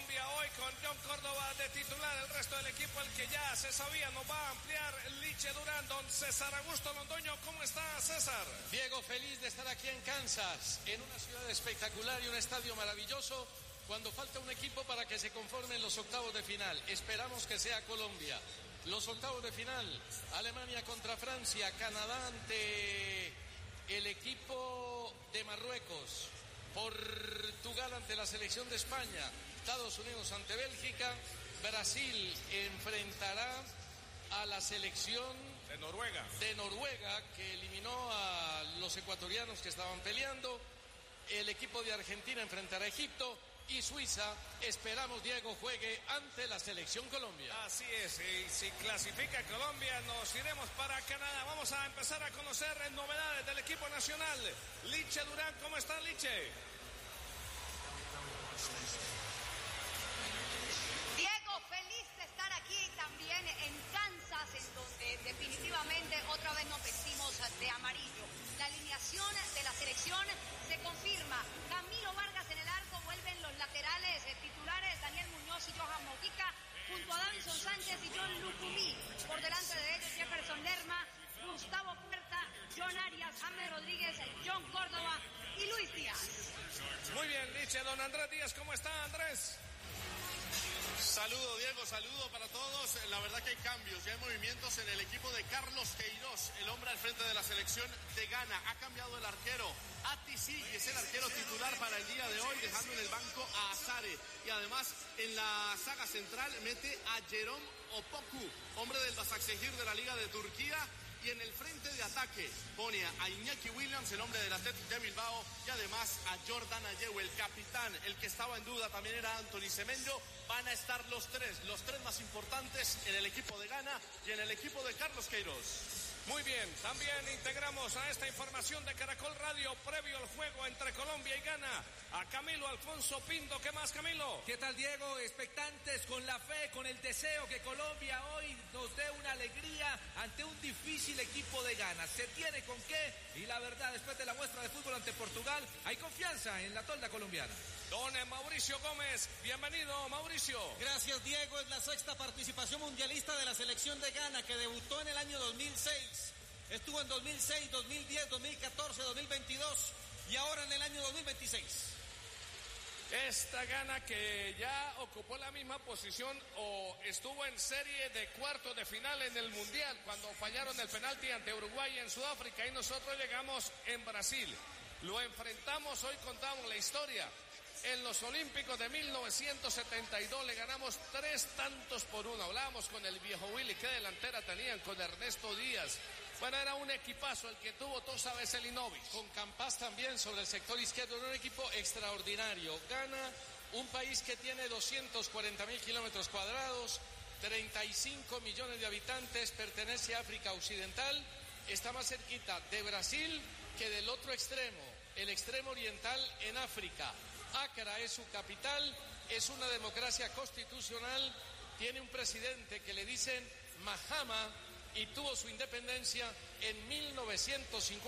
Colombia hoy con John Córdoba de titular, el resto del equipo, el que ya se sabía, nos va a ampliar Liche Durán. Don César Augusto Londoño, ¿cómo está, César? Diego, feliz de estar aquí en Kansas, en una ciudad espectacular y un estadio maravilloso, cuando falta un equipo para que se conformen los octavos de final. Esperamos que sea Colombia. Los octavos de final, Alemania contra Francia, Canadá ante el equipo de Marruecos, Portugal ante la selección de España, Estados Unidos ante Bélgica, Brasil enfrentará a la selección de Noruega, que eliminó a los ecuatorianos que estaban peleando. El equipo de Argentina enfrentará a Egipto y Suiza, esperamos, Diego, juegue ante la selección Colombia. Así es, y si clasifica Colombia nos iremos para Canadá. Vamos a empezar a conocer novedades del equipo nacional. Liche Durán, ¿cómo está, Liche? Diego, feliz de estar aquí también en Kansas, en donde definitivamente otra vez nos vestimos de amarillo. La alineación de la selección se confirma. Camilo Vargas en el arco, vuelven los laterales titulares Daniel Muñoz y Johan Mojica, junto a Davinson Sánchez y John Lucumí. Por delante de ellos Jefferson Lerma, Gustavo Puerta, John Arias, James Rodríguez, John Córdoba y Luis Díaz. Muy bien, Liche. Don Andrés Díaz, ¿cómo está, Andrés? Saludo, Diego, saludo para todos. La verdad que hay cambios, ya hay movimientos en el equipo de Carlos Queiroz, el hombre al frente de la selección de Ghana. Ha cambiado el arquero. Ati Sig es el arquero titular para el día de hoy, dejando en el banco a Azare. Y además, en la saga central mete a Jerome Opoku, hombre del Başakşehir de la Liga de Turquía. Y en el frente de ataque pone a Iñaki Williams, el hombre del Athletic de Bilbao, y además a Jordan Ayew, el capitán. El que estaba en duda también era Anthony Semenyo. Van a estar los tres más importantes en el equipo de Ghana y en el equipo de Carlos Queiroz. Muy bien, también integramos a esta información de Caracol Radio previo al juego entre Colombia y Ghana a Camilo Alfonso Pinto. ¿Qué más, Camilo? ¿Qué tal, Diego? Expectantes, con la fe, con el deseo que Colombia hoy nos dé una alegría ante un difícil equipo de Ghana. Se tiene con qué, y la verdad, después de la muestra de fútbol ante Portugal, hay confianza en la tolda colombiana. Don Mauricio Gómez, bienvenido, Mauricio. Gracias, Diego. Es la sexta participación mundialista de la selección de Ghana, que debutó en el año 2006. Estuvo en 2006, 2010, 2014, 2022 y ahora en el año 2026. Esta Ghana que ya ocupó la misma posición o estuvo en serie de cuartos de final en el Mundial cuando fallaron el penalti ante Uruguay en Sudáfrica, y nosotros llegamos en Brasil. Lo enfrentamos, hoy contamos la historia. En los Olímpicos de 1972 le ganamos 3-1. Hablábamos con el viejo Willy, qué delantera tenían con Ernesto Díaz. Bueno, era un equipazo el que tuvo Tosa Veselinovic. Con Campas también sobre el sector izquierdo, era un equipo extraordinario. Ghana, un país que tiene 240.000 kilómetros cuadrados, 35 millones de habitantes, pertenece a África Occidental, está más cerquita de Brasil que del otro extremo, el extremo oriental en África. Accra es su capital, es una democracia constitucional, tiene un presidente que le dicen Mahama y tuvo su independencia en 1950.